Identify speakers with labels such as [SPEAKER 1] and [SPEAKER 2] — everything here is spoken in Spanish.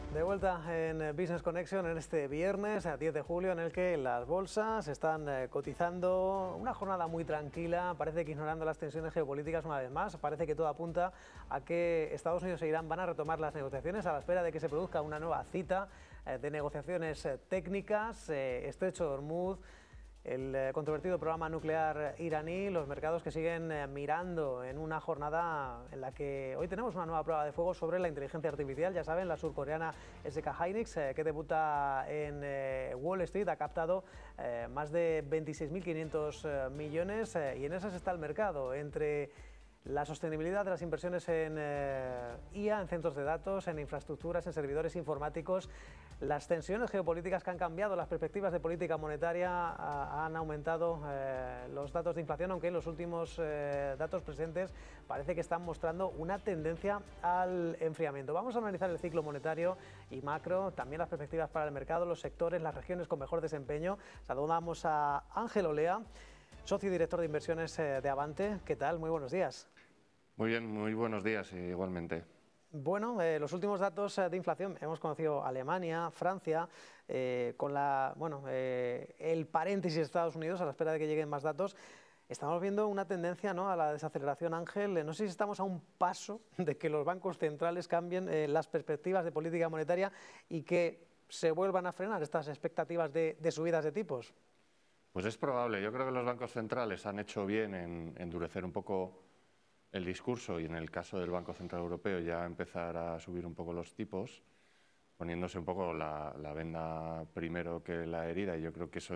[SPEAKER 1] De vuelta en Business Connection en este viernes, a 10 de julio, en el que las bolsas están cotizando una jornada muy tranquila, parece que ignorando las tensiones geopolíticas una vez más, parece que todo apunta a que Estados Unidos e Irán van a retomar las negociaciones a la espera de que se produzca una nueva cita de negociaciones técnicas, Estrecho de Hormuz, el controvertido programa nuclear iraní, los mercados que siguen mirando en una jornada en la que hoy tenemos una nueva prueba de fuego sobre la inteligencia artificial. Ya saben, la surcoreana SK Hynix, que debuta en Wall Street, ha captado más de 26.500 millones y en esas está el mercado, entre la sostenibilidad de las inversiones en IA, en centros de datos, en infraestructuras, en servidores informáticos, las tensiones geopolíticas que han cambiado las perspectivas de política monetaria, han aumentado los datos de inflación, aunque los últimos datos presentes parece que están mostrando una tendencia al enfriamiento. Vamos a analizar el ciclo monetario y macro, también las perspectivas para el mercado, los sectores, las regiones con mejor desempeño. Saludamos a Ángel Olea, socio y director de inversiones de Avante. ¿Qué tal? Muy buenos días.
[SPEAKER 2] Muy bien, muy buenos días igualmente.
[SPEAKER 1] Bueno, los últimos datos de inflación, hemos conocido Alemania, Francia, con el paréntesis de Estados Unidos a la espera de que lleguen más datos. Estamos viendo una tendencia, ¿no?, a la desaceleración, Ángel. No sé si estamos a un paso de que los bancos centrales cambien las perspectivas de política monetaria y que se vuelvan a frenar estas expectativas de subidas de tipos.
[SPEAKER 2] Pues es probable. Yo creo que los bancos centrales han hecho bien en endurecer un poco el discurso y en el caso del Banco Central Europeo ya empezar a subir un poco los tipos, poniéndose un poco la venda primero que la herida, y yo creo que eso